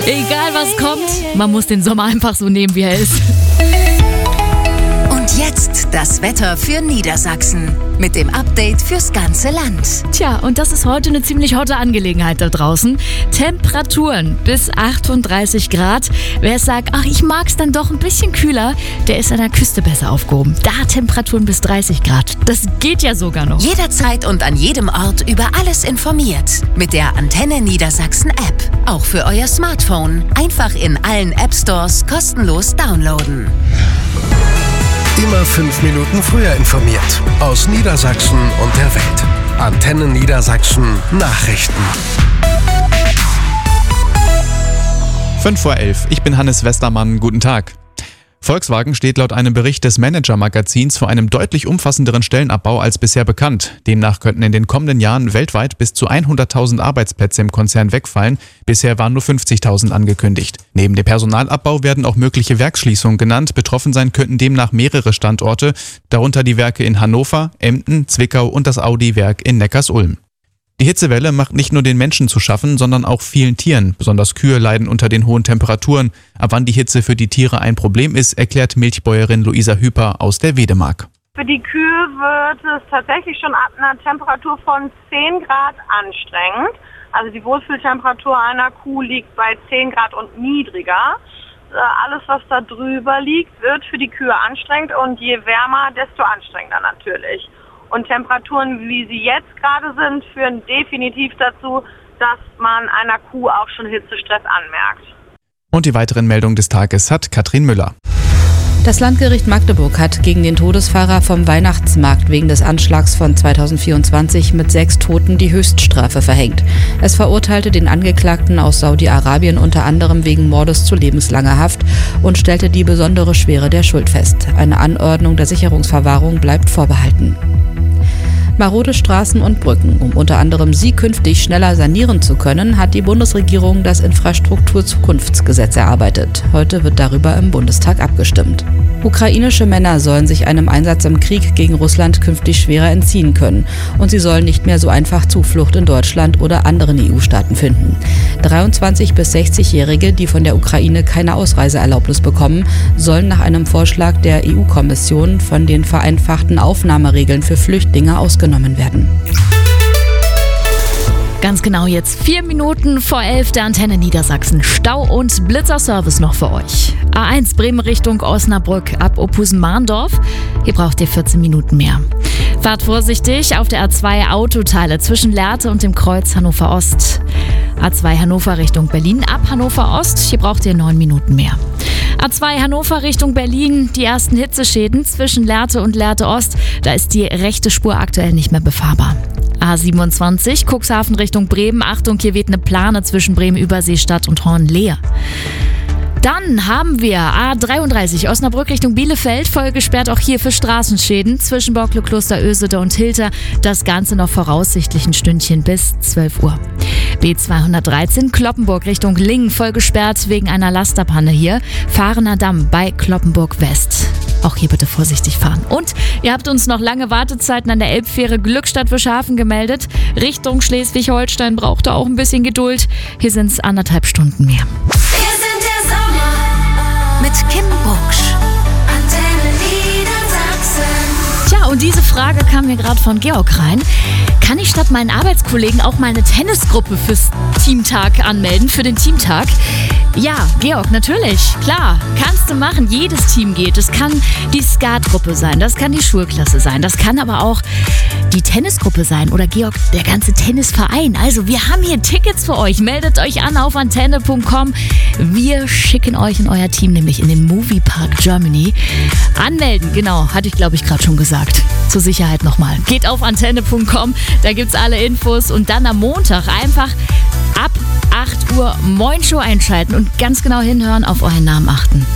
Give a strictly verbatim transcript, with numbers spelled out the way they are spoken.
Egal was kommt, man muss den Sommer einfach so nehmen, wie er ist. Und jetzt das Wetter für Niedersachsen mit dem Update fürs ganze Land. Tja, und das ist heute eine ziemlich hotte Angelegenheit da draußen. Temperaturen bis achtunddreißig Grad. Wer es sagt, ach, ich mag es dann doch ein bisschen kühler, der ist an der Küste besser aufgehoben. Da Temperaturen bis dreißig Grad. Das geht ja sogar noch. Jederzeit und an jedem Ort über alles informiert. Mit der Antenne Niedersachsen App. Auch für euer Smartphone. Einfach in allen App Stores kostenlos downloaden. Immer fünf Minuten früher informiert. Aus Niedersachsen und der Welt. Antenne Niedersachsen Nachrichten. fünf vor elf. Ich bin Hannes Westermann. Guten Tag. Volkswagen steht laut einem Bericht des Manager-Magazins vor einem deutlich umfassenderen Stellenabbau als bisher bekannt. Demnach könnten in den kommenden Jahren weltweit bis zu hunderttausend Arbeitsplätze im Konzern wegfallen. Bisher waren nur fünfzigtausend angekündigt. Neben dem Personalabbau werden auch mögliche Werksschließungen genannt. Betroffen sein könnten demnach mehrere Standorte, darunter die Werke in Hannover, Emden, Zwickau und das Audi-Werk in Neckarsulm. Die Hitzewelle macht nicht nur den Menschen zu schaffen, sondern auch vielen Tieren. Besonders Kühe leiden unter den hohen Temperaturen. Ab wann die Hitze für die Tiere ein Problem ist, erklärt Milchbäuerin Luisa Hüper aus der Wedemark. Für die Kühe wird es tatsächlich schon ab einer Temperatur von zehn Grad anstrengend. Also die Wohlfühltemperatur einer Kuh liegt bei zehn Grad und niedriger. Alles, was da drüber liegt, wird für die Kühe anstrengend und je wärmer, desto anstrengender natürlich. Und Temperaturen, wie sie jetzt gerade sind, führen definitiv dazu, dass man einer Kuh auch schon Hitzestress anmerkt. Und die weiteren Meldungen des Tages hat Katrin Müller. Das Landgericht Magdeburg hat gegen den Todesfahrer vom Weihnachtsmarkt wegen des Anschlags von zweitausendvierundzwanzig mit sechs Toten die Höchststrafe verhängt. Es verurteilte den Angeklagten aus Saudi-Arabien unter anderem wegen Mordes zu lebenslanger Haft und stellte die besondere Schwere der Schuld fest. Eine Anordnung der Sicherungsverwahrung bleibt vorbehalten. Marode Straßen und Brücken. Um unter anderem sie künftig schneller sanieren zu können, hat die Bundesregierung das Infrastrukturzukunftsgesetz erarbeitet. Heute wird darüber im Bundestag abgestimmt. Ukrainische Männer sollen sich einem Einsatz im Krieg gegen Russland künftig schwerer entziehen können. Und sie sollen nicht mehr so einfach Zuflucht in Deutschland oder anderen E U-Staaten finden. dreiundzwanzig- bis sechzigjährige, die von der Ukraine keine Ausreiseerlaubnis bekommen, sollen nach einem Vorschlag der E U-Kommission von den vereinfachten Aufnahmeregeln für Flüchtlinge ausgenommen werden. Ganz genau jetzt vier Minuten vor elf der Antenne Niedersachsen. Stau und Blitzerservice noch für euch. A eins Bremen Richtung Osnabrück ab Ophusen-Mahndorf. Hier braucht ihr vierzehn Minuten mehr. Fahrt vorsichtig auf der A zwei Autoteile zwischen Lehrte und dem Kreuz Hannover Ost. A zwei Hannover Richtung Berlin ab Hannover Ost. Hier braucht ihr neun Minuten mehr. A zwei Hannover Richtung Berlin, die ersten Hitzeschäden zwischen Lehrte und Lehrte Ost. Da ist die rechte Spur aktuell nicht mehr befahrbar. A siebenundzwanzig Cuxhaven Richtung Bremen. Achtung, hier weht eine Plane zwischen Bremen-Überseestadt und Horn-Leer. Dann haben wir A dreiunddreißig Osnabrück Richtung Bielefeld, voll gesperrt auch hier für Straßenschäden zwischen Borklo, Kloster Ösede und Hilter. Das Ganze noch voraussichtlich ein Stündchen bis zwölf Uhr. B zweihundertdreizehn Cloppenburg Richtung Lingen, voll gesperrt wegen einer Lasterpanne hier. Fahrener Damm bei Cloppenburg West. Auch hier bitte vorsichtig fahren. Und ihr habt uns noch lange Wartezeiten an der Elbfähre Glückstadt-Wischhafen gemeldet. Richtung Schleswig-Holstein braucht ihr auch ein bisschen Geduld. Hier sind es anderthalb Stunden mehr. Wir sind der Sommer mit Kim Bucksch. Antenne Niedersachsen. Tja, und diese Frage kam mir gerade von Georg rein. Kann ich statt meinen Arbeitskollegen auch mal eine Tennisgruppe fürs Teamtag anmelden, für den Teamtag? Ja, Georg, natürlich, klar, kannst du machen. Jedes Team geht. Es kann die Skatgruppe sein, das kann die Schulklasse sein, das kann aber auch die Tennisgruppe sein oder Georg, der ganze Tennisverein. Also wir haben hier Tickets für euch. Meldet euch an auf antenne punkt com. Wir schicken euch in euer Team, nämlich in den Moviepark Germany. Anmelden, genau, hatte ich glaube ich gerade schon gesagt. Zur Sicherheit nochmal. Geht auf antenne punkt com, da gibt's alle Infos und dann am Montag einfach ab acht Uhr Moin Show einschalten und ganz genau hinhören, auf euren Namen achten.